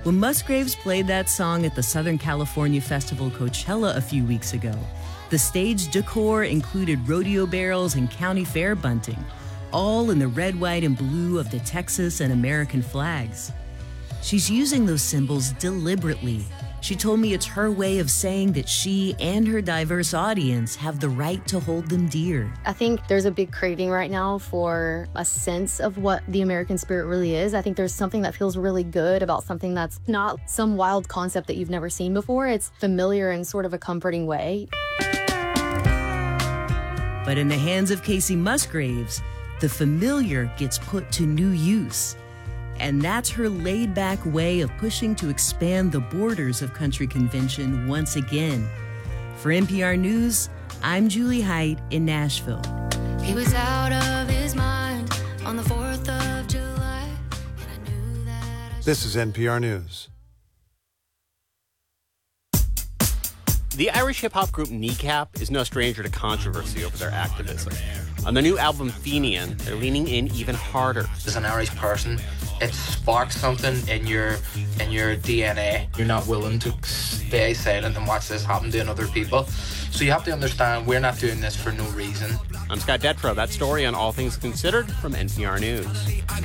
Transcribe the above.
When Musgraves played that song at the Southern California Festival Coachella a few weeks ago, the stage decor included rodeo barrels and county fair bunting, all in the red, white, and blue of the Texas and American flags. She's using those symbols deliberately. She told me it's her way of saying that she and her diverse audience have the right to hold them dear. I think there's a big craving right now for a sense of what the American spirit really is. I think there's something that feels really good about something that's not some wild concept that you've never seen before. It's familiar in sort of a comforting way. But in the hands of Kacey Musgraves, the familiar gets put to new use. And that's her laid-back way of pushing to expand the borders of country convention once again. For NPR News, I'm Julie Height in Nashville. He was out of his mind on the 4th of July. And I knew that This is NPR News. The Irish hip-hop group Kneecap is no stranger to controversy over their activism. On their new album, Fenian, they're leaning in even harder. As an Irish person, it sparks something in your DNA. You're not willing to stay silent and watch this happen to other people. So you have to understand we're not doing this for no reason. I'm Scott Detrow. That story on All Things Considered from NPR News.